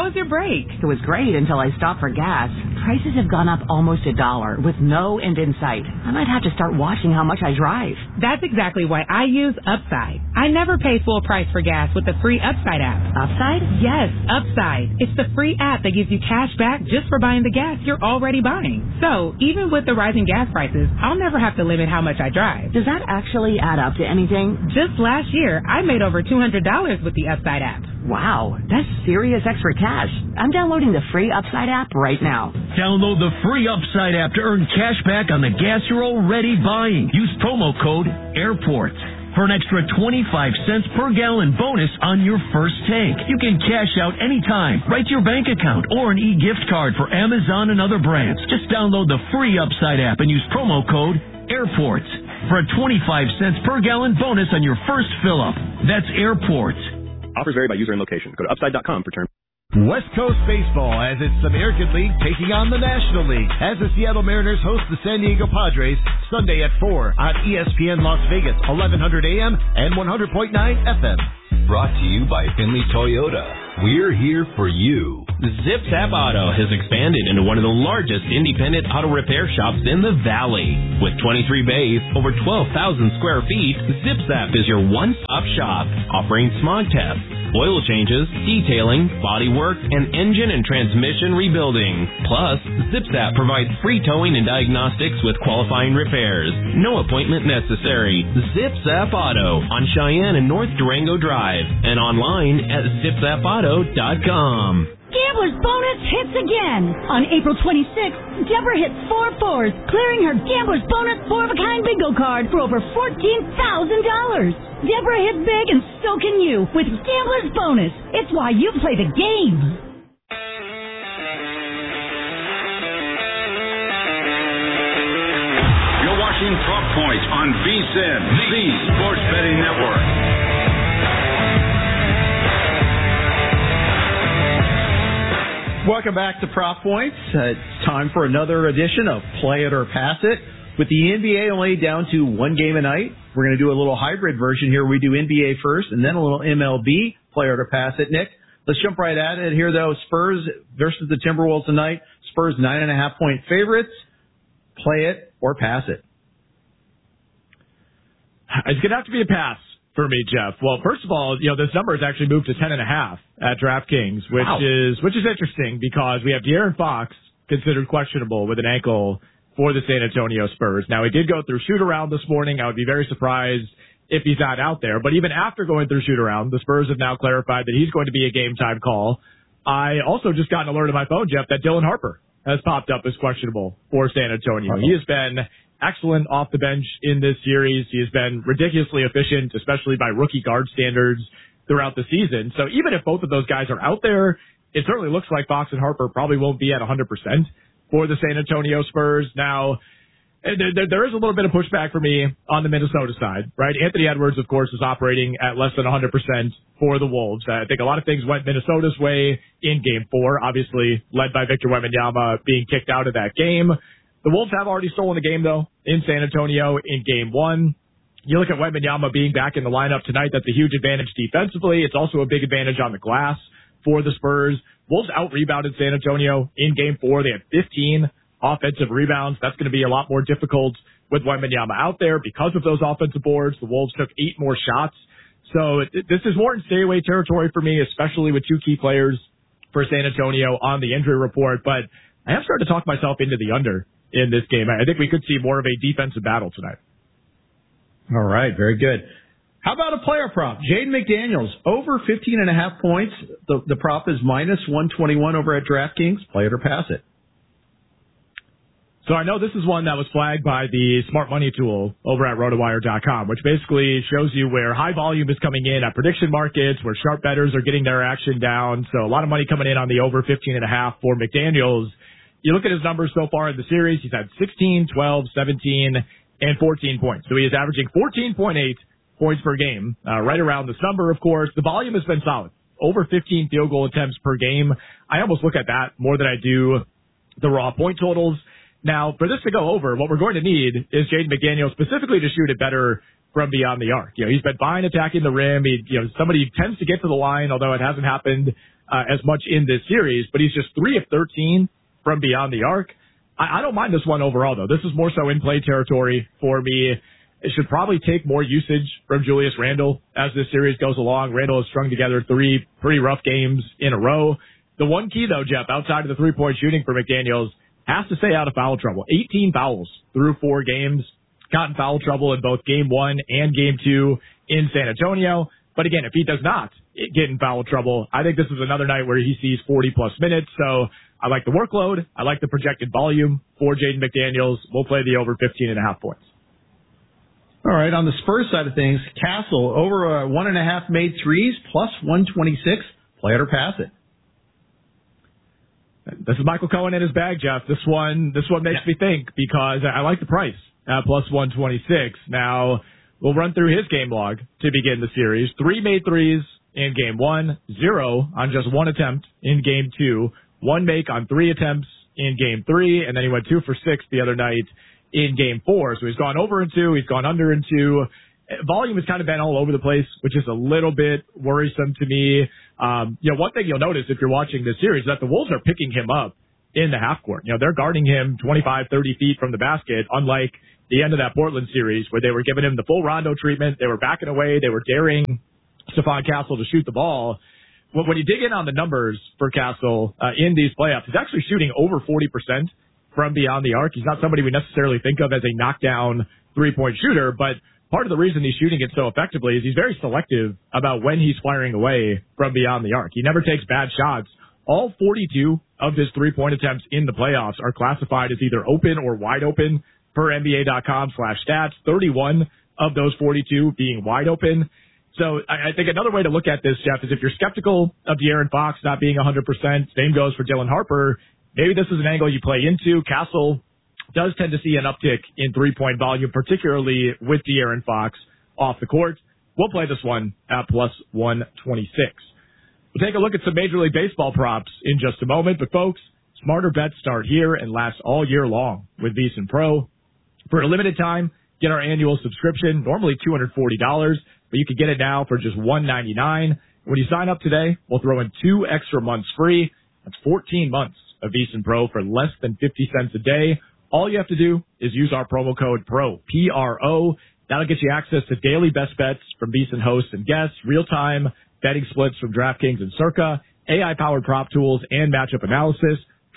How was your break? It was great until I stopped for gas. Prices have gone up almost $1 with no end in sight. I might have to start watching how much I drive. That's exactly why I use Upside. I never pay full price for gas with the free Upside app. Upside? Yes, Upside. It's the free app that gives you cash back just for buying the gas you're already buying. So, even with the rising gas prices, I'll never have to limit how much I drive. Does that actually add up to anything? Just last year, I made over $200 with the Upside app. Wow, that's serious extra cash. I'm downloading the free Upside app right now. Download the free Upside app to earn cash back on the gas you're already buying. Use promo code AIRPORTS for an extra 25 cents per gallon bonus on your first tank. You can cash out anytime, right to your bank account, or an e-gift card for Amazon and other brands. Just download the free Upside app and use promo code AIRPORTS for a 25 cents per gallon bonus on your first fill-up. That's AIRPORTS. Offers vary by user and location. Go to upside.com for terms. West Coast Baseball has its American League taking on the National League as the Seattle Mariners host the San Diego Padres Sunday at 4 on ESPN Las Vegas, 1100 AM and 100.9 FM. Brought to you by Finley Toyota. We're here for you. ZipZap Auto has expanded into one of the largest independent auto repair shops in the Valley. With 23 bays, over 12,000 square feet, ZipZap is your one-stop shop, offering smog tests, oil changes, detailing, body work, and engine and transmission rebuilding. Plus, ZipZap provides free towing and diagnostics with qualifying repairs. No appointment necessary. ZipZap Auto on Cheyenne and North Durango Drive and online at zipzapauto.com. Gambler's bonus hits again. On April 26th, Deborah hit 4 fours, clearing her Gambler's bonus 4-of-a-kind bingo card for over $14,000. Deborah hit big and so can you with Gambler's bonus. It's why you play the game. You're watching Prop Point on VSiN, the Sports Betting Network. Welcome back to Prop Points. It's time for another edition of Play It or Pass It. With the NBA only down to one game a night, we're going to do a little hybrid version here. We do NBA first and then a little MLB, Play It or Pass It. Nick, let's jump right at it here, though. Spurs versus the Timberwolves tonight. Spurs 9.5-point favorites. Play it or pass it. It's going to have to be a pass for me, Jeff. Well, first of all, this number has actually moved to 10.5 at DraftKings, which is interesting because we have De'Aaron Fox considered questionable with an ankle for the San Antonio Spurs. Now, he did go through shoot-around this morning. I would be very surprised if he's not out there. But even after going through shoot-around, the Spurs have now clarified that he's going to be a game-time call. I also just got an alert on my phone, Jeff, that Dylan Harper has popped up as questionable for San Antonio. He has been excellent off the bench in this series. He has been ridiculously efficient, especially by rookie guard standards throughout the season. So even if both of those guys are out there, it certainly looks like Fox and Harper probably won't be at 100% for the San Antonio Spurs. Now, there is a little bit of pushback for me on the Minnesota side, right? Anthony Edwards, of course, is operating at less than 100% for the Wolves. I think a lot of things went Minnesota's way in Game 4, obviously led by Victor Wembanyama being kicked out of that game. The Wolves have already stolen the game, though, in San Antonio in Game 1. You look at Wembanyama being back in the lineup tonight, that's a huge advantage defensively. It's also a big advantage on the glass for the Spurs. Wolves out-rebounded San Antonio in Game 4. They had 15 offensive rebounds. That's going to be a lot more difficult with Wembanyama out there because of those offensive boards. The Wolves took 8 more shots. So this is more in stay-away territory for me, especially with 2 key players for San Antonio on the injury report. But I have started to talk myself into the under in this game. I think we could see more of a defensive battle tonight. All right, very good. How about a player prop? Jaden McDaniels, over 15.5 points. The prop is minus 121 over at DraftKings. Play it or pass it. So I know this is one that was flagged by the Smart Money tool over at RotoWire.com, which basically shows you where high volume is coming in at prediction markets, where sharp bettors are getting their action down. So a lot of money coming in on the over 15.5 for McDaniels. You look at his numbers so far in the series, he's had 16, 12, 17, and 14 points. So he is averaging 14.8 points per game, right around this number, of course. The volume has been solid, over 15 field goal attempts per game. I almost look at that more than I do the raw point totals. Now, for this to go over, what we're going to need is Jaden McDaniels specifically to shoot it better from beyond the arc. He's been fine attacking the rim. Somebody tends to get to the line, although it hasn't happened as much in this series, but he's just 3 of 13 from beyond the arc. I don't mind this one overall, though. This is more so in-play territory for me. It should probably take more usage from Julius Randle as this series goes along. Randle has strung together 3 pretty rough games in a row. The one key, though, Jeff, outside of the three-point shooting for McDaniels, has to stay out of foul trouble. 18 fouls through 4 games. Got in foul trouble in both Game 1 and Game 2 in San Antonio. But again, if he does not get in foul trouble, I think this is another night where he sees 40-plus minutes. So I like the workload. I like the projected volume for Jaden McDaniels. We'll play the over 15.5 points. All right, on the Spurs side of things, Castle over 1.5 made threes plus 126. Play it or pass it. This is Michael Cohen in his bag, Jeff. This one makes me think because I like the price at plus 126. Now, we'll run through his game log to begin the series. 3 made threes in Game 1, 0 on just 1 attempt in Game 2, 1 make on 3 attempts in Game 3, and then he went 2 for 6 the other night in Game 4. So he's gone over in 2, he's gone under in 2. Volume has kind of been all over the place, which is a little bit worrisome to me. One thing you'll notice if you're watching this series is that the Wolves are picking him up in the half court. They're guarding him 25, 30 feet from the basket, unlike the end of that Portland series where they were giving him the full Rondo treatment. They were backing away. They were daring Stephon Castle to shoot the ball. When you dig in on the numbers for Castle in these playoffs, he's actually shooting over 40% from beyond the arc. He's not somebody we necessarily think of as a knockdown three-point shooter, but part of the reason he's shooting it so effectively is he's very selective about when he's firing away from beyond the arc. He never takes bad shots. All 42 of his three-point attempts in the playoffs are classified as either open or wide open per NBA.com/stats, 31 of those 42 being wide open. So I think another way to look at this, Jeff, is if you're skeptical of De'Aaron Fox not being 100%, same goes for Dylan Harper, maybe this is an angle you play into. Castle does tend to see an uptick in three-point volume, particularly with De'Aaron Fox off the court. We'll play this one at plus 126. We'll take a look at some Major League Baseball props in just a moment. But, folks, smarter bets start here and last all year long with VSiN Pro. For a limited time, get our annual subscription, normally $240, but you can get it now for just $199. When you sign up today, we'll throw in 2 extra months free. That's 14 months of VSiN Pro for less than 50 cents a day. All you have to do is use our promo code PRO, P-R-O. That'll get you access to daily best bets from VSiN hosts and guests, real-time betting splits from DraftKings and Circa, AI-powered prop tools and matchup analysis,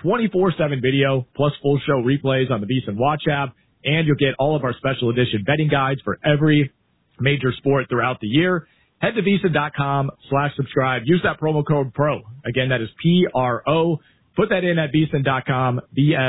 24/7 video, plus full show replays on the VSiN Watch app, and you'll get all of our special edition betting guides for every major sport throughout the year. Head to VSiN.com/subscribe. Use that promo code PRO. Again, that is P-R-O. Put that in at VSiN.com,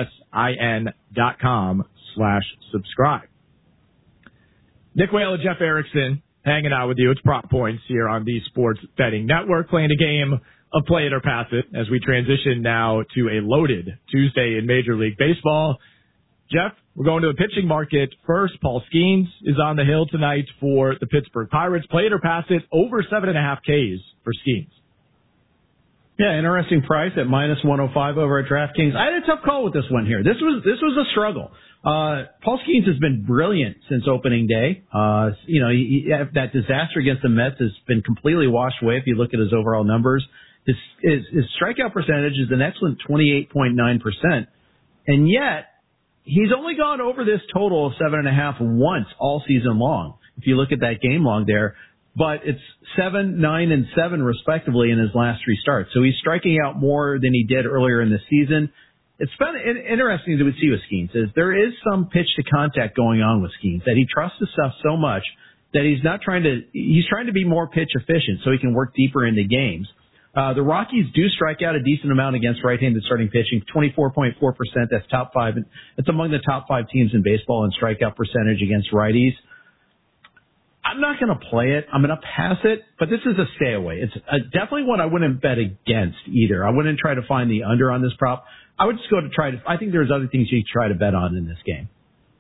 VSIN.com/subscribe. Nick Whale and Jeff Erickson hanging out with you. It's Prop Points here on the Sports Betting Network, playing a game of Play It or Pass It as we transition now to a loaded Tuesday in Major League Baseball. Jeff, we're going to the pitching market first. Paul Skeens is on the hill tonight for the Pittsburgh Pirates. Play It or Pass It, over 7.5 Ks for Skeens. Yeah, interesting price at minus 105 over at DraftKings. I had a tough call with this one here. This was a struggle. Paul Skeens has been brilliant since opening day. That disaster against the Mets has been completely washed away if you look at his overall numbers. His strikeout percentage is an excellent 28.9%, and yet he's only gone over this total of 7.5 once all season long. If you look at that game log there. But it's 7, 9, and 7 respectively in his last 3 starts. So he's striking out more than he did earlier in the season. It's been interesting to see with Skeens is there is some pitch to contact going on with Skeens, that he trusts his stuff so much that he's trying to be more pitch efficient so he can work deeper into games. The Rockies do strike out a decent amount against right-handed starting pitching, 24.4%. That's top 5. It's among the top 5 teams in baseball in strikeout percentage against righties. I'm not going to play it. I'm going to pass it, but this is a stay away. It's definitely one I wouldn't bet against either. I wouldn't try to find the under on this prop. I would just go to I think there's other things you could try to bet on in this game.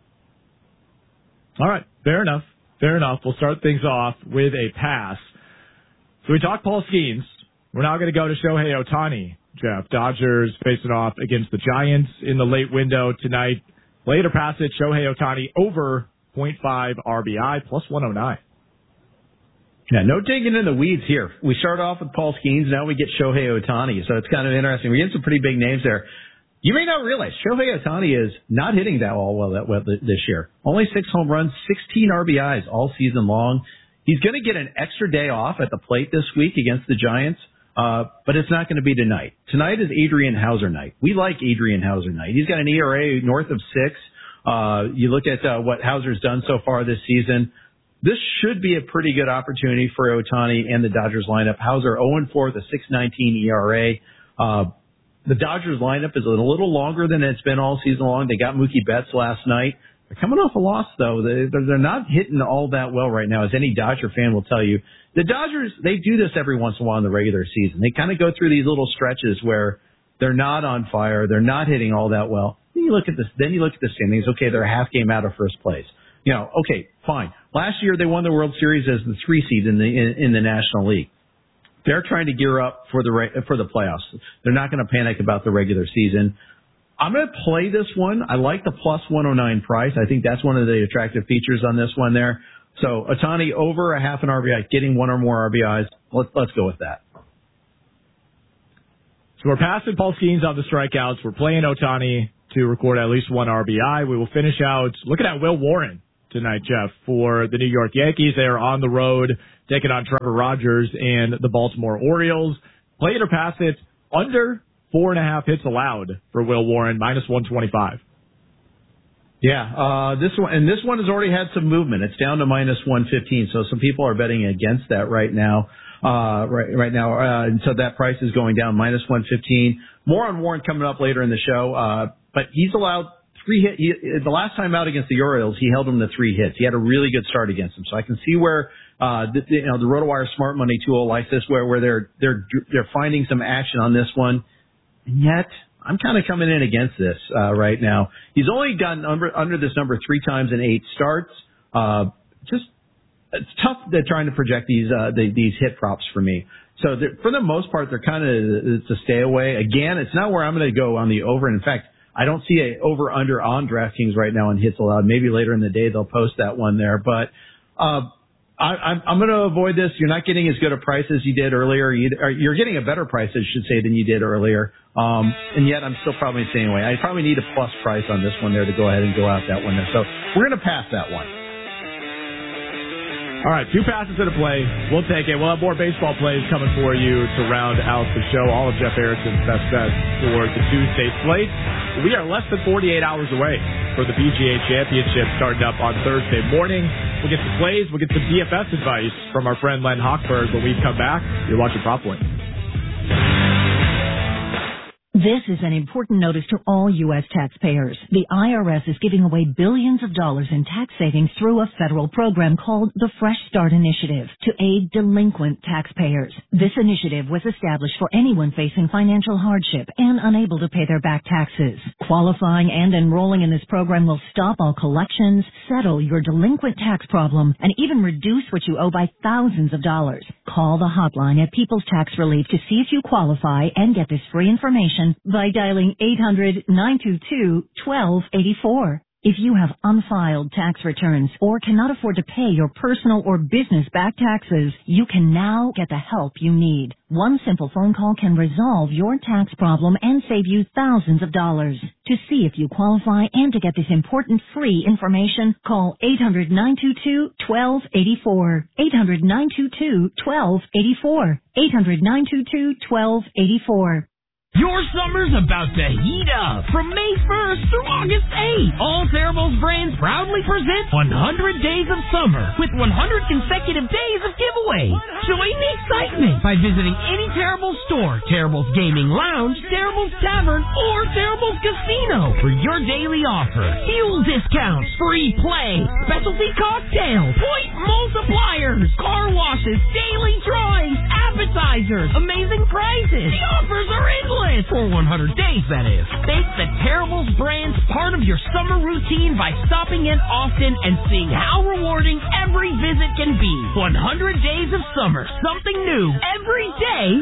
All right. Fair enough. We'll start things off with a pass. So we talked Paul Skeens. We're now going to go to Shohei Ohtani, Jeff. Dodgers facing off against the Giants in the late window tonight. Play it or pass it, Shohei Ohtani over 0.5 RBI, plus 109. Yeah, no digging in the weeds here. We start off with Paul Skeens. Now we get Shohei Ohtani. So it's kind of interesting. We're getting some pretty big names there. You may not realize Shohei Ohtani is not hitting that well this year. Only 6 home runs, 16 RBIs all season long. He's going to get an extra day off at the plate this week against the Giants, but it's not going to be tonight. Tonight is Adrian Hauser night. We like Adrian Hauser night. He's got an ERA north of 6. You look at what Hauser's done so far this season. This should be a pretty good opportunity for Ohtani and the Dodgers lineup. Hauser 0-4 with a 6.19 ERA. The Dodgers lineup is a little longer than it's been all season long. They got Mookie Betts last night. They're coming off a loss, though. They're not hitting all that well right now, as any Dodger fan will tell you. The Dodgers, they do this every once in a while in the regular season. They kind of go through these little stretches where they're not on fire. They're not hitting all that well. Then you look at the standings. Okay, they're a half game out of first place. Okay, fine. Last year they won the World Series as the 3 seed in the National League. They're trying to gear up for the playoffs. They're not going to panic about the regular season. I'm going to play this one. I like the plus 109 price. I think that's one of the attractive features on this one there. So Ohtani over a half an RBI, getting 1 or more RBIs. Let's go with that. So we're passing Paul Skeens on the strikeouts. We're playing Ohtani to record at least 1 RBI. We will finish out looking at Will Warren tonight, Jeff, for the New York Yankees. They are on the road taking on Trevor Rogers and the Baltimore Orioles. Play it or pass it, under 4.5 hits allowed for Will Warren, minus 125. Yeah, this one has already had some movement. It's down to minus 115, so some people are betting against that right now. And so that price is going down, minus 115. More on Warren coming up later in the show, but he's allowed 3 hits. The last time out against the Orioles, he held them to 3 hits. He had a really good start against them, so I can see where the RotoWire Smart Money tool likes this, where they're finding some action on this one, and yet I'm kind of coming in against this right now. He's only gotten under this number 3 times in 8 starts. It's tough. They're trying to project these hit props for me. So for the most part, they're kind of to stay away. Again, it's not where I'm going to go on the over. In fact, I don't see a over-under on DraftKings right now on hits allowed. Maybe later in the day they'll post that one there. But I'm going to avoid this. You're not getting as good a price as you did earlier. You're getting a better price, I should say, than you did earlier. And yet I'm still probably staying away. I probably need a plus price on this one there to go ahead and go out that one there. So we're going to pass that one. All right, 2 passes and a play. We'll take it. We'll have more baseball plays coming for you to round out the show. All of Jeff Harrison's best bets for the Tuesday slate. We are less than 48 hours away for the PGA Championship starting up on Thursday morning. We'll get some plays. We'll get some DFS advice from our friend Len Hochberg when we come back. You're watching Prop Point. This is an important notice to all U.S. taxpayers. The IRS is giving away billions of dollars in tax savings through a federal program called the Fresh Start Initiative to aid delinquent taxpayers. This initiative was established for anyone facing financial hardship and unable to pay their back taxes. Qualifying and enrolling in this program will stop all collections, settle your delinquent tax problem, and even reduce what you owe by thousands of dollars. Call the hotline at People's Tax Relief to see if you qualify and get this free information by dialing 800-922-1284. If you have unfiled tax returns or cannot afford to pay your personal or business back taxes, you can now get the help you need. One simple phone call can resolve your tax problem and save you thousands of dollars. To see if you qualify and to get this important free information, call 800-922-1284. 800-922-1284. 800-922-1284. Your summer's about to heat up. From May 1st through August 8th, all Terribles brands proudly present 100 Days of Summer with 100 consecutive days of giveaways. Join the excitement by visiting any Terribles store, Terribles Gaming Lounge, Terribles Tavern, or Terribles Casino for your daily offer. Fuel discounts, free play, specialty cocktails, point multipliers, car washes, daily drawings, appetizers, amazing prices. The offers are endless. For 100 days, that is. Make the Terribles brands part of your summer routine by stopping in often and seeing how rewarding every visit can be. 100 Days of Summer. Something new every day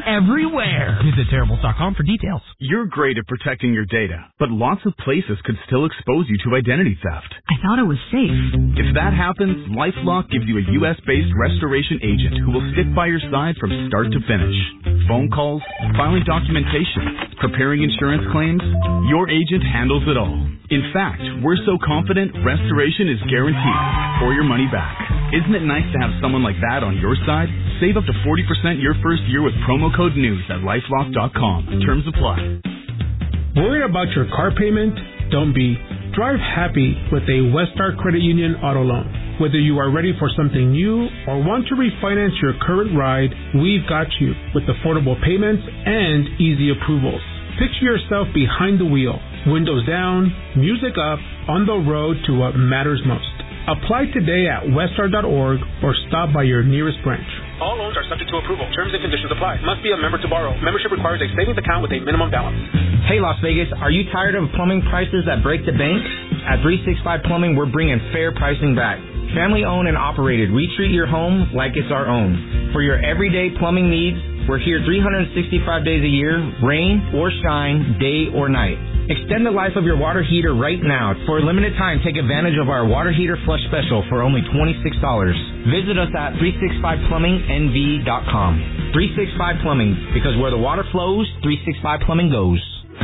everywhere. Visit Terribles.com for details. You're great at protecting your data, but lots of places could still expose you to identity theft. I thought it was safe. If that happens, LifeLock gives you a U.S.-based restoration agent who will stick by your side from start to finish. Phone calls, filing documentation, preparing insurance claims, your agent handles it all. In fact, we're so confident restoration is guaranteed or your money back. Isn't it nice to have someone like that on your side? Save up to 40% your first year with promo code NEWS at LifeLock.com. Terms apply. Worried about your car payment? Don't be. Drive happy with a Westar Credit Union auto loan. Whether you are ready for something new or want to refinance your current ride, we've got you with affordable payments and easy approvals. Picture yourself behind the wheel, windows down, music up, on the road to what matters most. Apply today at westar.org or stop by your nearest branch. All loans are subject to approval. Terms and conditions apply. Must be a member to borrow. Membership requires a savings account with a minimum balance. Hey, Las Vegas, are you tired of plumbing prices that break the bank? At 365 Plumbing, we're bringing fair pricing back. Family owned and operated. We treat your home like it's our own. For your everyday plumbing needs, we're here 365 days a year, rain or shine, day or night. Extend the life of your water heater right now. For a limited time, take advantage of our water heater flush special for only $26. Visit us at 365plummingnv.com. 365 Plumbing, because where the water flows, 365 Plumbing goes.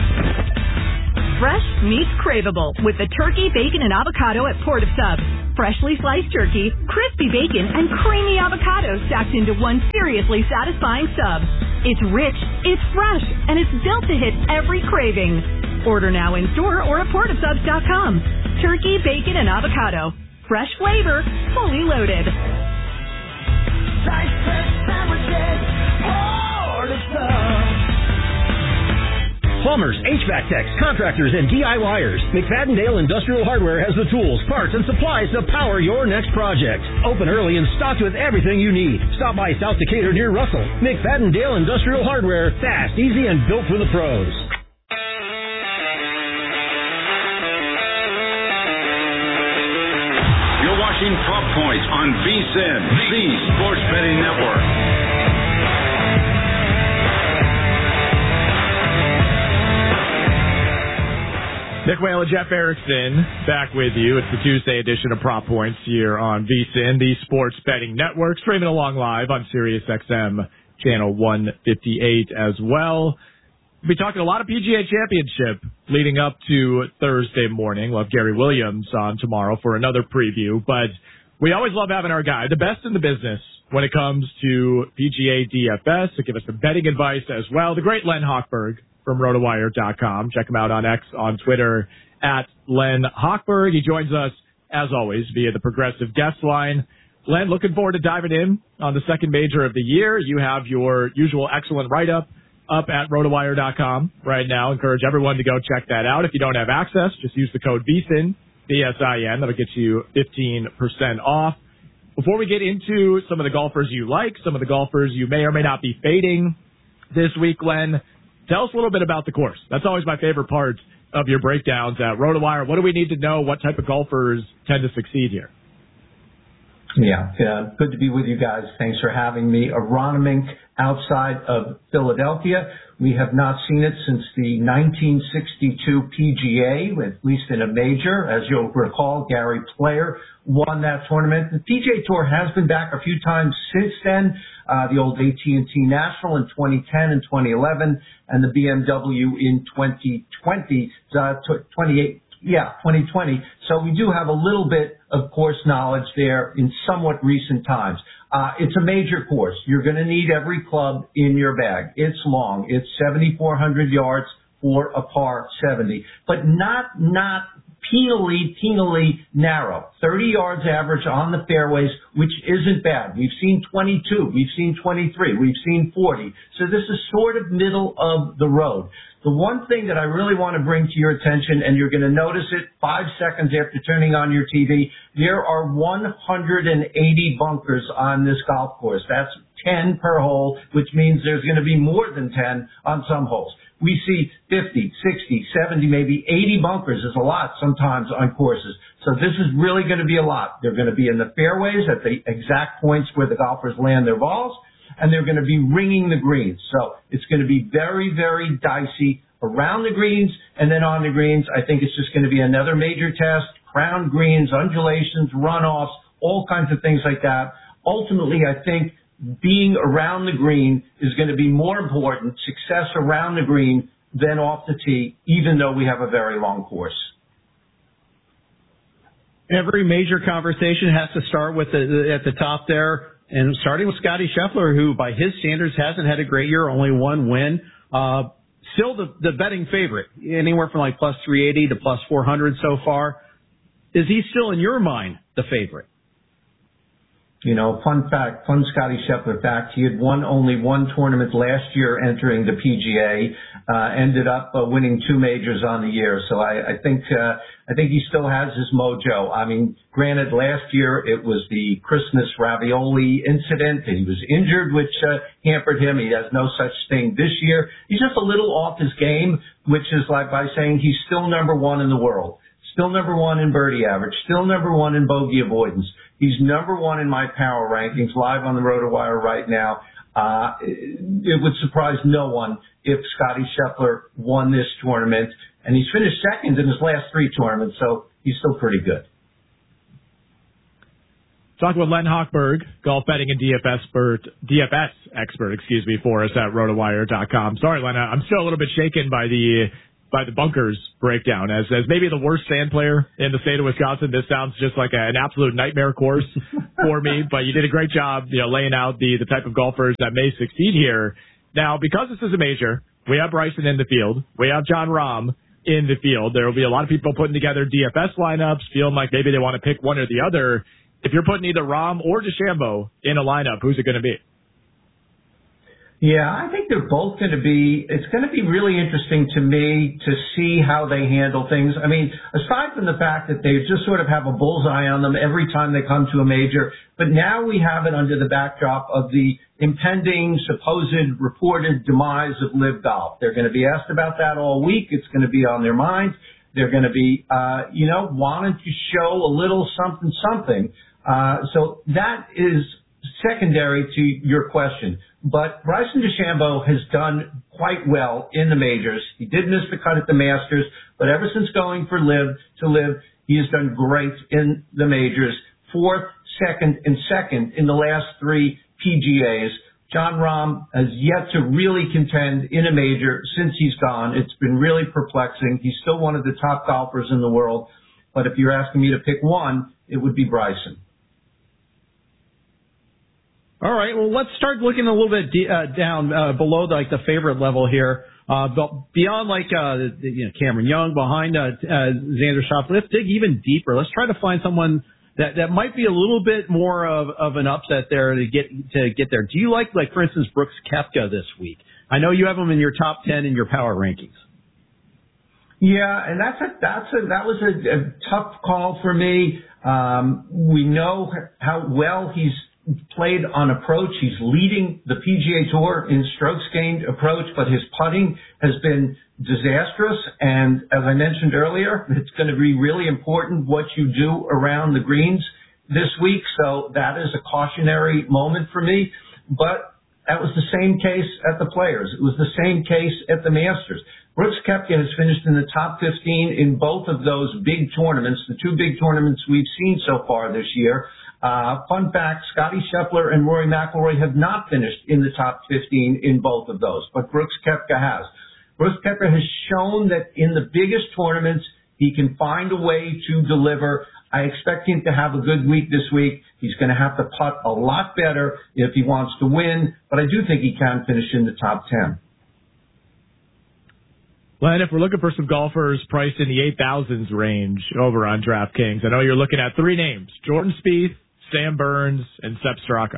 Fresh meets craveable with the turkey, bacon, and avocado at Port of Subs. Freshly sliced turkey, crispy bacon, and creamy avocado stacked into one seriously satisfying sub. It's rich, it's fresh, and it's built to hit every craving. Order now in store or at portofsubs.com. Turkey, bacon, and avocado. Fresh flavor, fully loaded. Sliced fresh sandwiches, Port of Subs. Plumbers, HVAC techs, contractors, and DIYers. McFadden-Dale Industrial Hardware has the tools, parts, and supplies to power your next project. Open early and stocked with everything you need. Stop by South Decatur near Russell. McFadden-Dale Industrial Hardware. Fast, easy, and built for the pros. You're watching Prop Points on VSiN, the Sports Betting Network. Nick Whale and Jeff Erickson back with you. It's the Tuesday edition of Prop Points here on VSiN, the Sports Betting Network, streaming along live on Sirius XM channel 158 as well. We'll be talking a lot of PGA Championship leading up to Thursday morning. We'll have Gary Williams on tomorrow for another preview, but we always love having our guy, the best in the business when it comes to PGA DFS, to give us some betting advice as well, the great Len Hochberg from RotoWire.com. Check him out on X, on Twitter, at Len Hochberg. He joins us, as always, via the Progressive guest line. Len, looking forward to diving in on the second major of the year. You have your usual excellent write-up up at RotoWire.com right now. Encourage everyone to go check that out. If you don't have access, just use the code VSiN, VSIN. That'll get you 15% off. Before we get into some of the golfers you like, some of the golfers you may or may not be fading this week, Len, tell us a little bit about the course. That's always my favorite part of your breakdowns at RotoWire. What do we need to know? What type of golfers tend to succeed here? Yeah, good to be with you guys. Thanks for having me. Aronimink outside of Philadelphia. We have not seen it since the 1962 PGA, at least in a major. As you'll recall, Gary Player won that tournament. The PGA Tour has been back a few times since then. The old AT&T National in 2010 and 2011, and the BMW in 2020. So we do have a little bit of course knowledge there in somewhat recent times. It's a major course. You're going to need every club in your bag. It's long. It's 7,400 yards for a par 70, but not penally narrow. 30 yards average on the fairways, which isn't bad. We've seen 22. We've seen 23. We've seen 40. So this is sort of middle of the road. The one thing that I really want to bring to your attention, and you're going to notice it 5 seconds after turning on your TV, there are 180 bunkers on this golf course. That's 10 per hole, which means there's going to be more than 10 on some holes. We see 50, 60, 70, maybe 80 bunkers is a lot sometimes on courses. So this is really going to be a lot. They're going to be in the fairways at the exact points where the golfers land their balls. and they're going to be ringing the greens. So it's going to be very, very dicey around the greens and then on the greens. I think it's just going to be another major test, crown greens, undulations, runoffs, all kinds of things like that. Ultimately, I think being around the green is going to be more important, success around the green than off the tee, even though we have a very long course. Every major conversation has to start with at the top there, and starting with Scottie Scheffler, who by his standards hasn't had a great year, only one win. Still the betting favorite, anywhere from like plus 380 to plus 400 so far. Is he still, in your mind, the favorite? You know, fun fact, fun Scottie Scheffler fact, he had won only one tournament last year entering the PGA, ended up winning 2 majors on the year. So I think he still has his mojo. I mean, granted, last year it was the Christmas ravioli incident and he was injured, which hampered him. He has no such thing this year. He's just a little off his game, which is like by saying he's still number 1 in the world. Still number 1 in birdie average, still number 1 in bogey avoidance. He's number 1 in my power rankings, live on the RotoWire right now. It would surprise no one if Scottie Scheffler won this tournament, and he's finished second in his last 3 tournaments, so he's still pretty good. Talking with Len Hochberg, golf betting and DFS expert, for us at RotoWire.com. Sorry, Len, I'm still a little bit shaken by the bunkers breakdown. As maybe the worst sand player in the state of Wisconsin, this sounds just like an absolute nightmare course for me, but you did a great job, laying out the type of golfers that may succeed here. Now, because this is a major, we have Bryson in the field. We have Jon Rahm in the field. There will be a lot of people putting together DFS lineups, feeling like maybe they want to pick one or the other. If you're putting either Rahm or DeChambeau in a lineup, who's it going to be? Yeah, I think they're both going to be, it's going to be really interesting to me to see how they handle things. I mean, aside from the fact that they just sort of have a bullseye on them every time they come to a major, but now we have it under the backdrop of the impending, supposed, reported demise of LIV Golf. They're going to be asked about that all week. It's going to be on their minds. They're going to be, wanting to show a little something. So that is secondary to your question. But Bryson DeChambeau has done quite well in the majors. He did miss the cut at the Masters, but ever since going for LIV to LIV, he has done great in the majors. 4th, 2nd, and 2nd in the last 3 PGAs. Jon Rahm has yet to really contend in a major since he's gone. It's been really perplexing. He's still one of the top golfers in the world. But if you're asking me to pick one, it would be Bryson. All right, well, let's start looking a little bit down below the favorite level here. Beyond Cameron Young, behind Xander Schauffele, let's dig even deeper. Let's try to find someone that might be a little bit more of an upset there to get there. Do you like for instance, Brooks Koepka this week? I know you have him in your top 10 in your power rankings. Yeah, and that was a tough call for me. We know how well he's played on approach. He's leading the PGA Tour in strokes gained approach, but his putting has been disastrous. And as I mentioned earlier, it's going to be really important what you do around the greens this week. So that is a cautionary moment for me. But that was the same case at the Players. It was the same case at the Masters. Brooks Koepka has finished in the top 15 in both of those big tournaments, the 2 big tournaments we've seen so far this year. Fun fact, Scottie Scheffler and Rory McIlroy have not finished in the top 15 in both of those, but Brooks Koepka has. Brooks Koepka has shown that in the biggest tournaments, he can find a way to deliver. I expect him to have a good week this week. He's going to have to putt a lot better if he wants to win, but I do think he can finish in the top 10. Len, if we're looking for some golfers priced in the 8,000s range over on DraftKings, I know you're looking at 3 names, Jordan Spieth, Sam Burns, and Sepp Straka.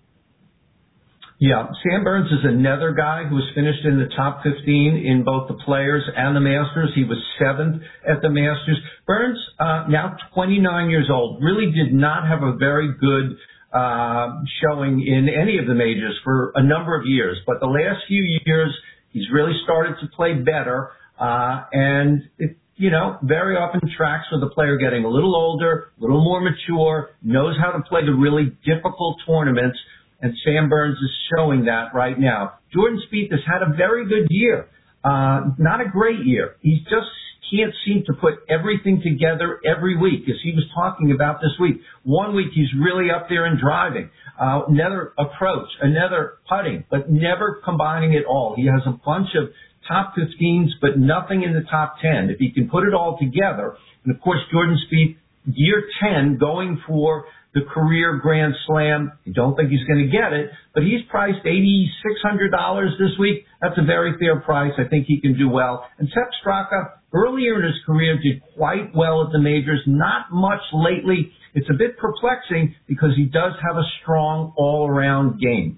Yeah, Sam Burns is another guy who has finished in the top 15 in both the Players and the Masters. He was 7th at the Masters. Burns, now 29 years old, really did not have a very good showing in any of the majors for a number of years. But the last few years, he's really started to play better, and it, very often tracks with the player getting a little older, a little more mature, knows how to play the really difficult tournaments. and Sam Burns is showing that right now. Jordan Spieth has had a very good year. Not a great year. He just can't seem to put everything together every week, as he was talking about this week. One week he's really up there in driving, another approach, another putting, but never combining it all. He has a bunch of top 15s, but nothing in the top 10. If he can put it all together, and of course Jordan Spieth, year 10, going for the career Grand Slam. I don't think he's going to get it, but he's priced $8,600 this week. That's a very fair price. I think he can do well. And Sepp Straka, earlier in his career, did quite well at the majors. Not much lately. It's a bit perplexing because he does have a strong all-around game.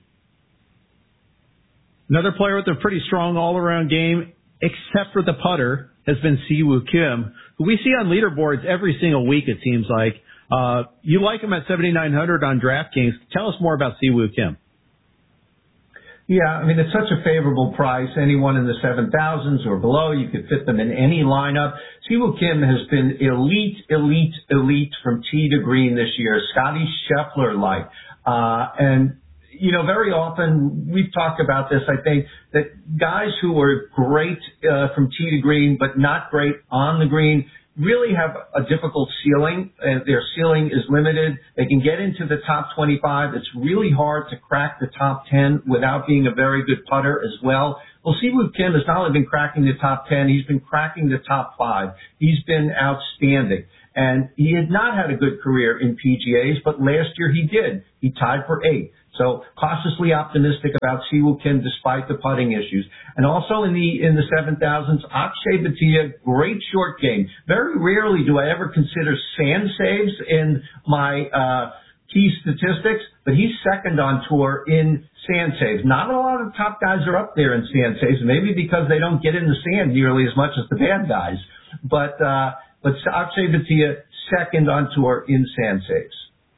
Another player with a pretty strong all-around game, except for the putter, has been Siwoo Kim, who we see on leaderboards every single week, it seems like. You like him at 7,900 on DraftKings. Tell us more about Siwoo Kim. Yeah, I mean, it's such a favorable price. Anyone in the 7,000s or below, you could fit them in any lineup. Siwoo Kim has been elite from tee to green this year, Scotty Scheffler-like. And, you know, very often, we've talked about this, I think, that guys who are great from tee to green, but not great on the green, really have a difficult ceiling. Their ceiling is limited. They can get into the top 25. It's really hard to crack the top 10 without being a very good putter as well. Well, Siwoo Kim has not only been cracking the top 10, he's been cracking the top 5. He's been outstanding. And he had not had a good career in PGAs, but last year he did. He tied for 8th. So cautiously optimistic about Siwoo Kim despite the putting issues. And also in the 7,000s, Akshay Bhatia, great short game. Very rarely do I ever consider sand saves in my key statistics, but he's second on tour in sand saves. Not a lot of top guys are up there in sand saves, maybe because they don't get in the sand nearly as much as the bad guys. But Akshay Bhatia, second on tour in sand saves.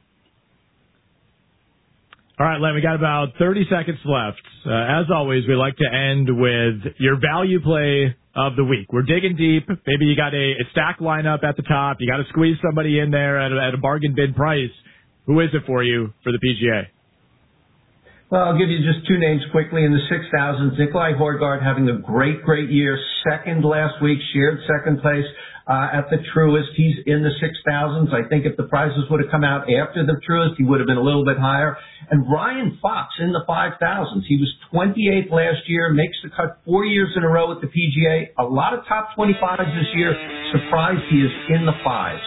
All right, Len, we got about 30 seconds left. As always, we like to end with your value play of the week. We're digging deep. Maybe you got a stack lineup at the top. You got to squeeze somebody in there at a bargain bid price. Who is it for you for the PGA? Well, I'll give you just two names quickly. In the 6,000s, Nikolai Højgaard having a great year. Second last week, shared second place at the Truist. He's in the 6,000s. I think if the prices would have come out after the Truist, he would have been a little bit higher. And Ryan Fox in the 5,000s. He was 28th last year, makes the cut 4 years in a row at the PGA. A lot of top 25s this year. Surprised he is in the 5s.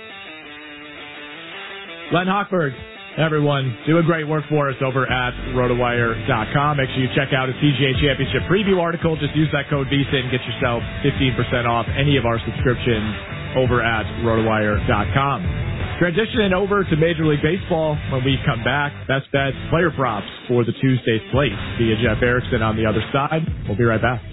Len Hochberg, everyone, doing great work for us over at RotoWire.com. Make sure you check out his PGA Championship preview article. Just use that code VSIN and get yourself 15% off any of our subscriptions over at RotoWire.com. Transitioning over to Major League Baseball when we come back. Best bets, player props for the Tuesday slate via Jeff Erickson on the other side. We'll be right back.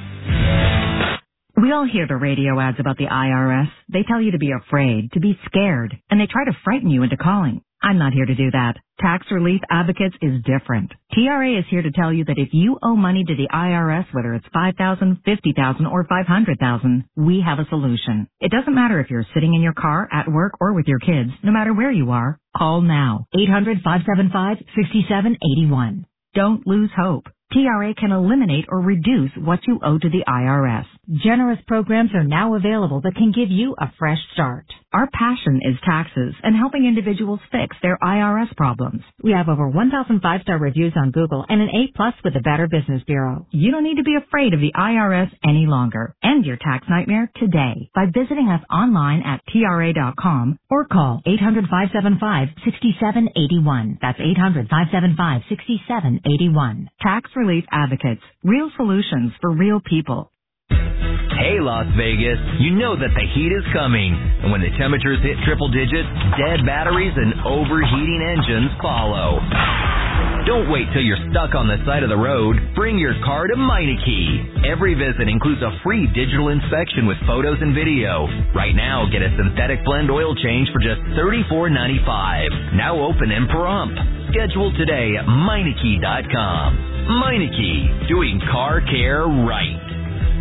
We all hear the radio ads about the IRS. They tell you to be afraid, to be scared, and they try to frighten you into calling. I'm not here to do that. Tax Relief Advocates is different. TRA is here to tell you that if you owe money to the IRS, whether it's $5,000, $50,000, or $500,000, we have a solution. It doesn't matter if you're sitting in your car, at work, or with your kids. No matter where you are, call now. 800-575-6781. Don't lose hope. TRA can eliminate or reduce what you owe to the IRS. Generous programs are now available that can give you a fresh start. Our passion is taxes and helping individuals fix their IRS problems. We have over 1,000 5-star reviews on Google and an A+ with the Better Business Bureau. You don't need to be afraid of the IRS any longer. End your tax nightmare today by visiting us online at TRA.com or call 800-575-6781. That's 800-575-6781. Tax Relief Advocates. Real solutions for real people. Hey, Las Vegas, you know that the heat is coming. And when the temperatures hit triple digits, dead batteries and overheating engines follow. Don't wait till you're stuck on the side of the road. Bring your car to Meineke. Every visit includes a free digital inspection with photos and video. Right now, get a synthetic blend oil change for just $34.95. Now open and prompt. Schedule today at Meineke.com. Meineke, doing car care right.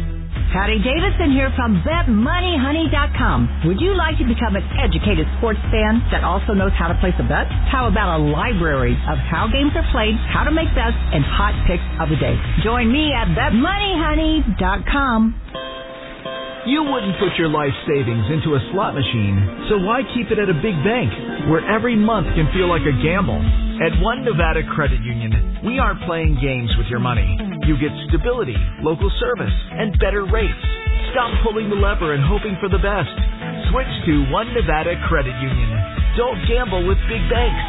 Patty Davison here from BetMoneyHoney.com. Would you like to become an educated sports fan that also knows how to place a bet? How about a library of how games are played, how to make bets, and hot picks of the day? Join me at BetMoneyHoney.com. You wouldn't put your life savings into a slot machine, so why keep it at a big bank where every month can feel like a gamble? At One Nevada Credit Union, we aren't playing games with your money. You get stability, local service, and better rates. Stop pulling the lever and hoping for the best. Switch to One Nevada Credit Union. Don't gamble with big banks.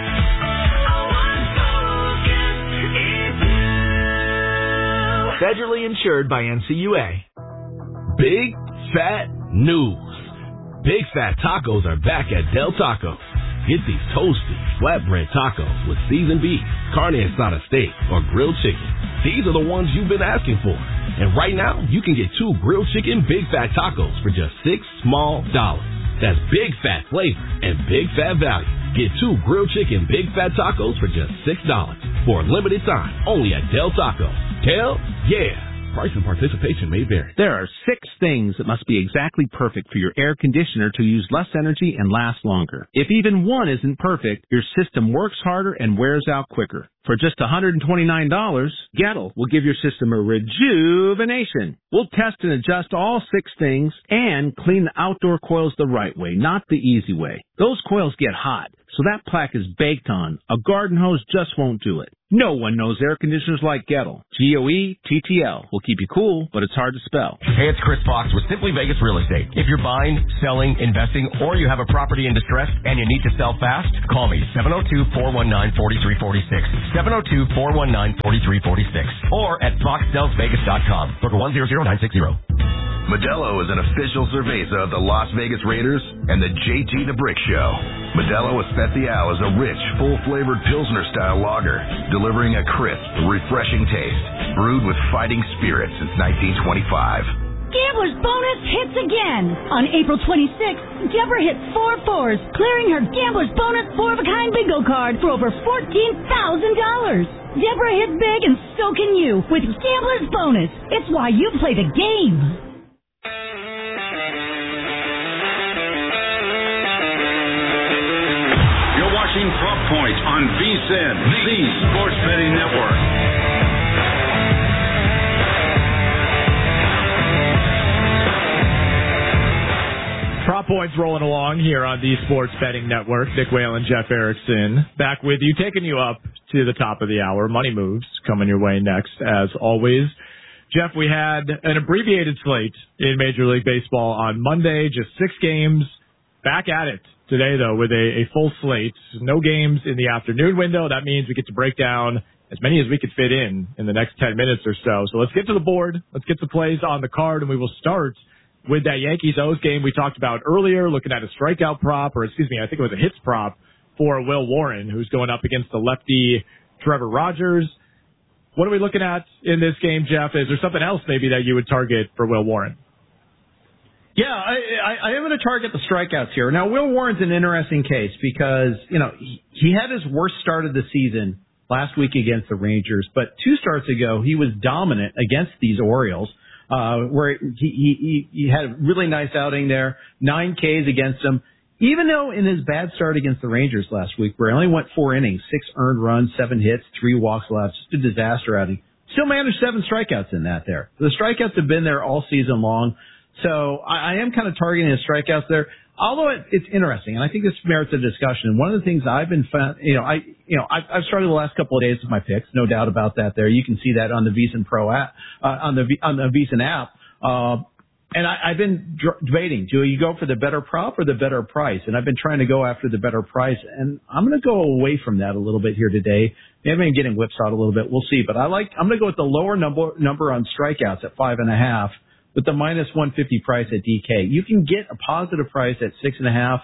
Federally insured by NCUA. Big fat news. Big Fat Tacos are back at Del Taco. Get these toasty, flatbread tacos with seasoned beef, carne asada steak, or grilled chicken. These are the ones you've been asking for. And right now, you can get 2 grilled chicken Big Fat Tacos for just $6 small. That's big fat flavor and big fat value. Get 2 grilled chicken Big Fat Tacos for just $6 for a limited time only at Del Taco. Del, yeah. Price and participation may vary. There are 6 things that must be exactly perfect for your air conditioner to use less energy and last longer. If even one isn't perfect, your system works harder and wears out quicker. For just $129, Gettle will give your system a rejuvenation. We'll test and adjust all 6 things and clean the outdoor coils the right way, not the easy way. Those coils get hot, so that plaque is baked on. A garden hose just won't do it. No one knows air conditioners like Gettle. Getl will keep you cool, but it's hard to spell. Hey, it's Chris Fox with Simply Vegas Real Estate. If you're buying, selling, investing, or you have a property in distress and you need to sell fast, call me 702-419-4346. 702-419-4346 or at foxsellsvegas.com. Book 100960. Modelo is an official cerveza of the Las Vegas Raiders and the JT the Brick Show. Modelo Especial is a rich, full-flavored Pilsner-style lager, delivering a crisp, refreshing taste, brewed with fighting spirit since 1925. Gambler's Bonus hits again. On April 26th, Deborah hit 4 fours, clearing her Gambler's Bonus 4-of-a-kind bingo card for over $14,000. Deborah hit big and so can you with Gambler's Bonus. It's why you play the game. You're watching Prop Point on VSiN, the Sports Betting Network. Prop Points rolling along here on the Sports Betting Network. Nick Whalen, Jeff Erickson, back with you, taking you up to the top of the hour. Money Moves coming your way next, as always. Jeff, we had an abbreviated slate in Major League Baseball on Monday, just 6 games. Back at it today, though, with a full slate. No games in the afternoon window. That means we get to break down as many as we could fit in the next 10 minutes or so. So let's get to the board. Let's get the plays on the card, and we will start with that Yankees-O's game we talked about earlier, looking at a strikeout prop, or excuse me, I think it was a hits prop for Will Warren, who's going up against the lefty Trevor Rogers. What are we looking at in this game, Jeff? Is there something else maybe that you would target for Will Warren? Yeah, I am going to target the strikeouts here. Now, Will Warren's an interesting case because, he had his worst start of the season last week against the Rangers, but 2 starts ago, he was dominant against these Orioles. Where he had a really nice outing there, 9 Ks against them. Even though in his bad start against the Rangers last week, where he only went 4 innings, 6 earned runs, 7 hits, 3 walks allowed, just a disaster outing, still managed 7 strikeouts in that there. The strikeouts have been there all season long, so I am kind of targeting his strikeouts there. Although it's interesting, and I think this merits a discussion. One of the things I've been, I've started the last couple of days with my picks, no doubt about that. There, you can see that on the VSiN Pro app, on the VSiN app. And I've been debating: do you go for the better prop or the better price? And I've been trying to go after the better price, and I'm going to go away from that a little bit here today. Maybe I'm getting whipsawed a little bit. We'll see, but I'm going to go with the lower number on strikeouts at 5.5. With the minus 150 price at DK. You can get a positive price at 6.5.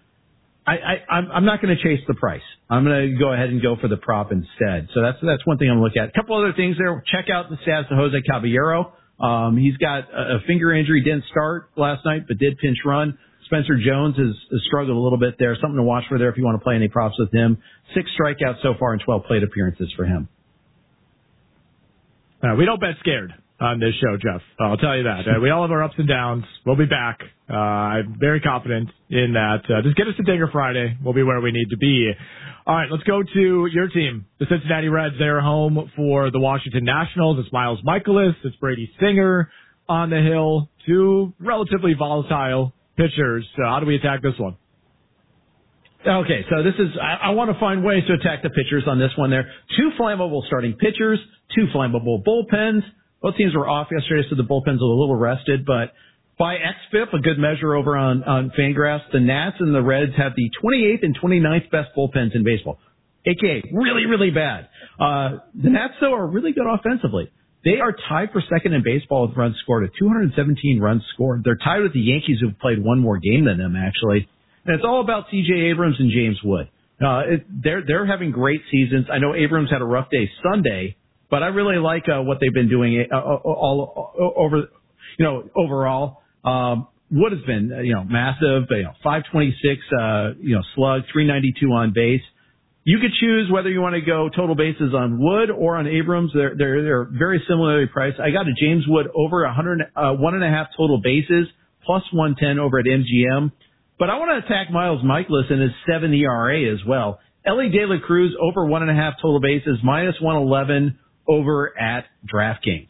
I'm not going to chase the price. I'm going to go ahead and go for the prop instead. So that's one thing I'm looking at. A couple other things there. Check out the stats of Jose Caballero. He's got a finger injury. Didn't start last night, but did pinch run. Spencer Jones has struggled a little bit there. Something to watch for there if you want to play any props with him. 6 strikeouts so far in 12 plate appearances for him. We don't bet scared on this show, Jeff. I'll tell you that. We all have our ups and downs. We'll be back. I'm very confident in that. Just get us to Dinger Friday. We'll be where we need to be. All right, let's go to your team, the Cincinnati Reds. They're home for the Washington Nationals. It's Miles Mikolas. It's Brady Singer on the hill. Two relatively volatile pitchers. How do we attack this one? Okay, so this is, I want to find ways to attack the pitchers on this one there. Two flammable starting pitchers, two flammable bullpens. Both teams were off yesterday, so the bullpens are a little rested, but by XFIP, a good measure over on Fangraphs, the Nats and the Reds have the 28th and 29th best bullpens in baseball, aka really, really bad. The Nats, though, are really good offensively. They are tied for second in baseball with runs scored at 217 runs scored. They're tied with the Yankees, who've played one more game than them, actually. And it's all about C.J. Abrams and James Wood. They're having great seasons. I know Abrams had a rough day Sunday, but I really like what they've been doing overall. Wood has been massive. 526 slug, 392 on base. You could choose whether you want to go total bases on Wood or on Abrams. They're very similarly priced. I got a James Wood over 1.5 total bases plus 110 over at MGM. But I want to attack Miles Mikolas and his 7 ERA as well. Ellie De La Cruz over 1.5 total bases, minus 111 over at DraftKings.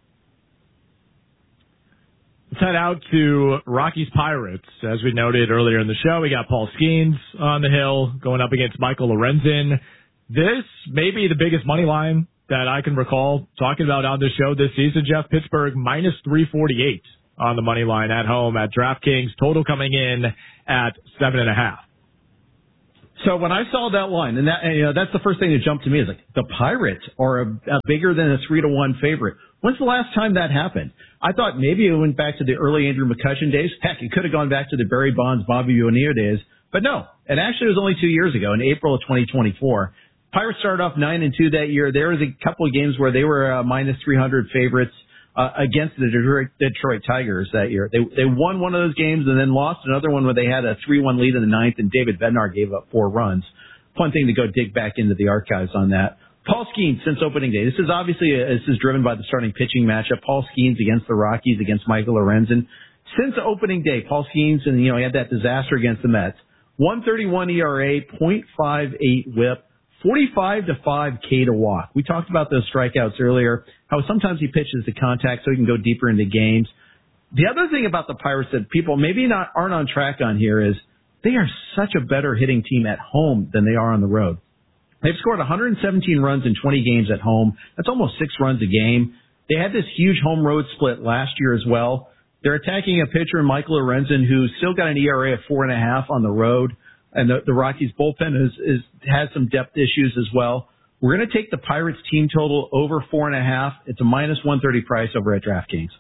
Let's head out to Rockies Pirates. As we noted earlier in the show, we got Paul Skeens on the hill going up against Michael Lorenzen. This may be the biggest money line that I can recall talking about on this show this season, Jeff. Pittsburgh minus 348 on the money line at home at DraftKings. Total coming in at 7.5. So when I saw that line, and that's the first thing that jumped to me, is like the Pirates are a bigger than a 3-1 favorite. When's the last time that happened? I thought maybe it went back to the early Andrew McCutchen days. Heck, it could have gone back to the Barry Bonds, Bobby Bonilla days. But no, it actually was only 2 years ago, in April of 2024. Pirates started off 9-2 that year. There was a couple of games where they were minus 300 favorites against the Detroit Tigers that year. They won one of those games and then lost another one where they had a 3-1 lead in the ninth, and David Bednar gave up 4 runs. Fun thing to go dig back into the archives on that. Paul Skeens since opening day. This is driven by the starting pitching matchup. Paul Skeens against the Rockies against Michael Lorenzen. Since opening day, Paul Skeens, and he had that disaster against the Mets. 1.31 ERA, 0.58 WHIP, 45-5 K to walk. We talked about those strikeouts earlier, how sometimes he pitches to contact so he can go deeper into games. The other thing about the Pirates that people maybe aren't on track on here is they are such a better hitting team at home than they are on the road. They've scored 117 runs in 20 games at home. That's almost 6 runs a game. They had this huge home-road split last year as well. They're attacking a pitcher, Michael Lorenzen, who's still got an ERA of 4.5 on the road. And the Rockies bullpen has some depth issues as well. We're going to take the Pirates team total over 4.5. It's a minus 130 price over at DraftKings.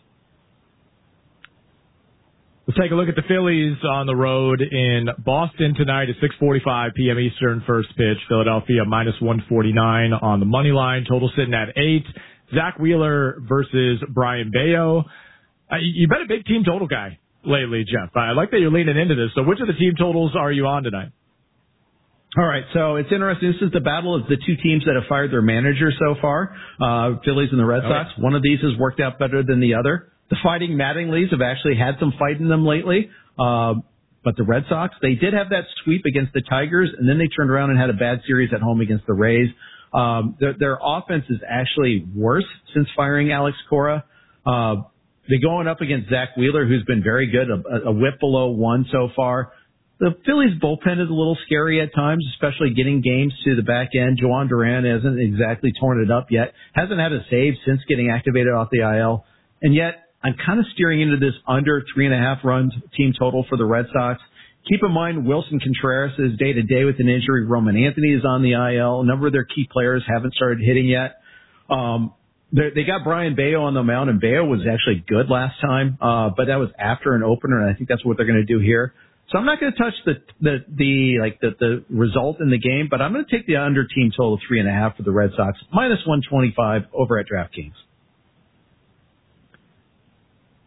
Let's take a look at the Phillies on the road in Boston tonight at 6:45 p.m. Eastern. First pitch, Philadelphia minus 149 on the money line. Total sitting at 8. Zach Wheeler versus Brian Bayo. You've been a big team total guy lately, Jeff. I like that you're leaning into this. So which of the team totals are you on tonight? All right, so it's interesting. This is the battle of the two teams that have fired their manager so far, Phillies and the Red Sox. One of these has worked out better than the other. The Fighting Mattinglys have actually had some fight in them lately. But the Red Sox, they did have that sweep against the Tigers, and then they turned around and had a bad series at home against the Rays. Their offense is actually worse since firing Alex Cora. They're going up against Zach Wheeler, who's been very good, a whip below 1 so far. The Phillies bullpen is a little scary at times, especially getting games to the back end. Joan Duran hasn't exactly torn it up yet. Hasn't had a save since getting activated off the IL. And yet, I'm kind of steering into this under 3.5 runs team total for the Red Sox. Keep in mind, Wilson Contreras is day-to-day with an injury. Roman Anthony is on the IL. A number of their key players haven't started hitting yet. They got Brian Bayo on the mound, and Bayo was actually good last time, but that was after an opener, and I think that's what they're going to do here. So I'm not going to touch the result in the game, but I'm going to take the under team total of 3.5 for the Red Sox, minus 125 over at DraftKings.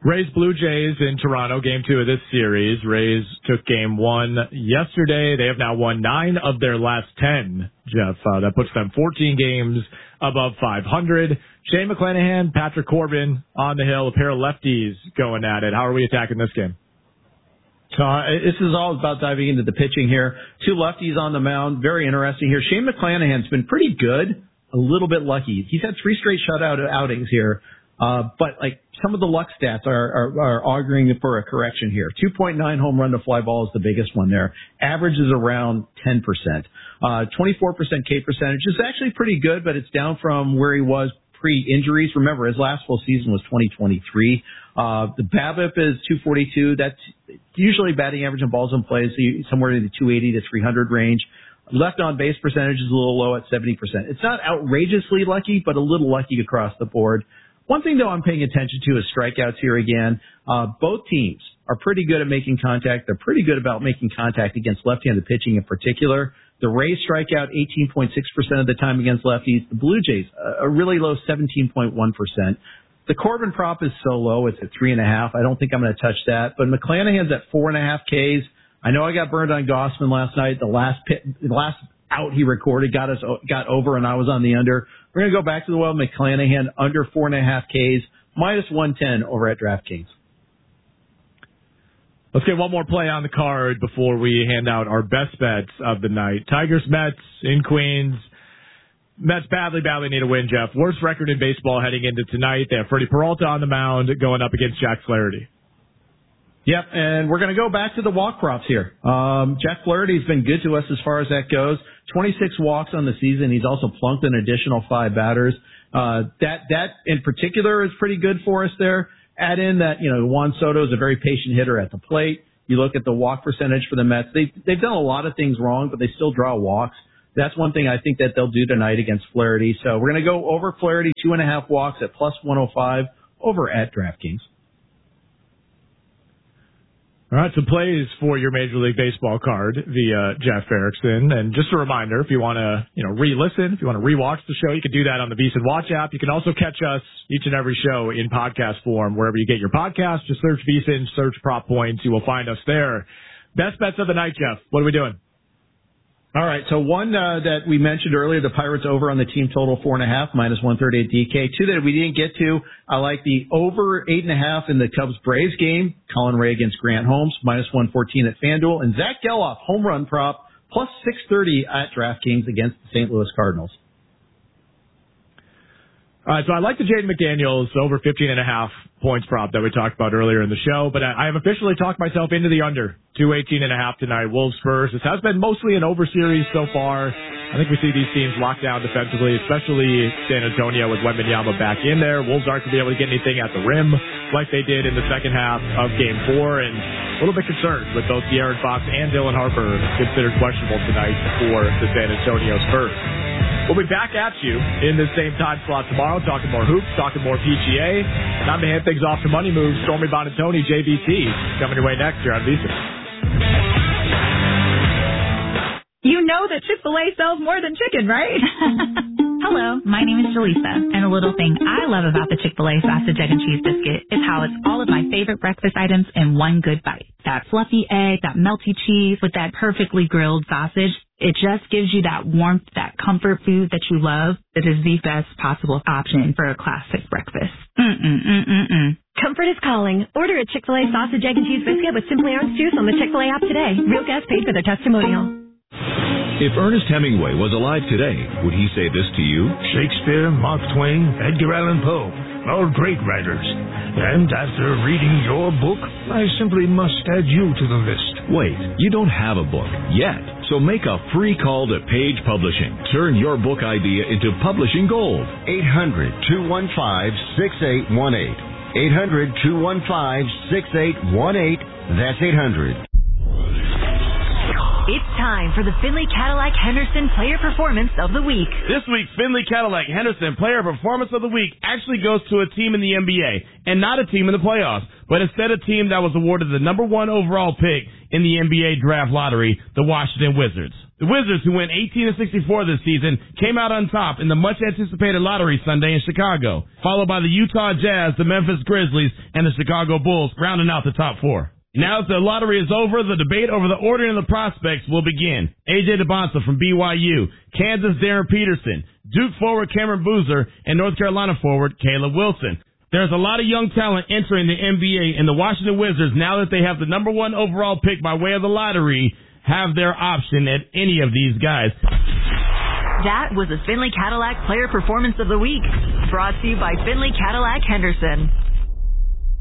Rays Blue Jays in Toronto, game 2 of this series. Rays took game 1 yesterday. They have now won 9 of their last 10, Jeff. That puts them 14 games above 500. Shane McClanahan, Patrick Corbin on the hill, a pair of lefties going at it. How are we attacking this game? So this is all about diving into the pitching here. 2 lefties on the mound. Very interesting here. Shane McClanahan's been pretty good, a little bit lucky. He's had 3 straight shutout outings here. But like some of the luck stats are arguing for a correction here. 2.9 home run to fly ball is the biggest one there. Average is around 10%. 24% K percentage is actually pretty good, but it's down from where he was pre-injuries. Remember, his last full season was 2023. The BABIP is 242. That's usually batting average on balls in play is somewhere in the 280 to 300 range. Left on base percentage is a little low at 70%. It's not outrageously lucky, but a little lucky across the board. One thing, though, I'm paying attention to is strikeouts here again. Both teams are pretty good at making contact. They're pretty good about making contact against left-handed pitching in particular. The Rays strike out 18.6% of the time against lefties. The Blue Jays, a really low 17.1%. The Corbin prop is so low, it's at 3.5. I don't think I'm going to touch that. But McClanahan's at 4.5 Ks. I know I got burned on Gossman last night. The last out he recorded got over, and I was on the under. We're going to go back to the well. McClanahan under 4.5 Ks, minus 110 over at DraftKings. Let's get one more play on the card before we hand out our best bets of the night. Tigers Mets in Queens. Mets badly need a win, Jeff. Worst record in baseball heading into tonight. They have Freddie Peralta on the mound going up against Jack Flaherty. Yep, and we're going to go back to the walk props here. Jack Flaherty's been good to us as far as that goes. 26 walks on the season. He's also plunked an additional 5 batters. That in particular is pretty good for us there. Add in that, Juan Soto is a very patient hitter at the plate. You look at the walk percentage for the Mets. They've done a lot of things wrong, but they still draw walks. That's one thing I think that they'll do tonight against Flaherty. So we're going to go over Flaherty, 2.5 walks at plus 105 over at DraftKings. All right, some plays for your Major League Baseball card via Jeff Erickson. And just a reminder, if you want to, re-listen, if you want to re-watch the show, you can do that on the VSiN Watch app. You can also catch us each and every show in podcast form wherever you get your podcast. Just search VSiN, search Prop Points. You will find us there. Best bets of the night, Jeff. What are we doing? All right, so one that we mentioned earlier, the Pirates over on the team total 4.5, minus 138 DK. 2 that we didn't get to, I like the over 8.5 in the Cubs-Braves game, Colin Ray against Grant Holmes, minus 114 at FanDuel, and Zach Geloff, home run prop, plus 630 at DraftKings against the St. Louis Cardinals. All right, so I like the Jaden McDaniels over 15.5 points prop that we talked about earlier in the show, but I have officially talked myself into the under. 218.5 tonight. Wolves Spurs. This has been mostly an over series so far. I think we see these teams locked down defensively, especially San Antonio with Wembanyama back in there. Wolves aren't going to be able to get anything at the rim like they did in the second half of Game 4, and a little bit concerned with both De'Aaron Fox and Dylan Harper considered questionable tonight for the San Antonio Spurs. We'll be back at you in the same time slot tomorrow, talking more hoops, talking more PGA. Time to hand things off to Money Moves. Stormy Bonatoni, JVT, coming your way next here on VSiN. You know that Chick-fil-A sells more than chicken, right? Hello, my name is Jaleesa, and a little thing I love about the Chick-fil-A sausage, egg, and cheese biscuit is how it's all of my favorite breakfast items in one good bite. That fluffy egg, that melty cheese with that perfectly grilled sausage. It just gives you that warmth, that comfort food that you love. That is the best possible option for a classic breakfast. Comfort is calling. Order a Chick-fil-A sausage, egg, and cheese biscuit with Simply Orange Juice on the Chick-fil-A app today. Real guests paid for their testimonial. If Ernest Hemingway was alive today, would he say this to you? Shakespeare, Mark Twain, Edgar Allan Poe, all great writers. And after reading your book, I simply must add you to the list. Wait, you don't have a book yet. So make a free call to Page Publishing. Turn your book idea into publishing gold. 800-215-6818. 800-215-6818. That's 800. It's time for the Findlay Cadillac Henderson Player Performance of the Week. This week's Findlay Cadillac Henderson Player Performance of the Week actually goes to a team in the NBA, and not a team in the playoffs, but instead a team that was awarded the #1 overall pick in the NBA draft lottery, the Washington Wizards. The Wizards, who went 18-64 this season, came out on top in the much-anticipated lottery Sunday in Chicago, followed by the Utah Jazz, the Memphis Grizzlies, and the Chicago Bulls, rounding out the top four. Now that the lottery is over, the debate over the ordering of the prospects will begin. A.J. DeBonta from BYU, Kansas Darren Peterson, Duke forward Cameron Boozer, and North Carolina forward Caleb Wilson. There's a lot of young talent entering the NBA, and the Washington Wizards, now that they have the number one overall pick by way of the lottery, have their option at any of these guys. That was the Finley Cadillac Player Performance of the Week, brought to you by Finley Cadillac Henderson.